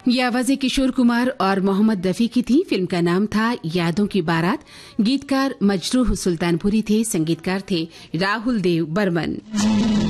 ये आवाजें किशोर कुमार और मोहम्मद रफी की थी। फिल्म का नाम था यादों की बारात। गीतकार मजरूह सुल्तानपुरी थे, संगीतकार थे राहुल देव बर्मन।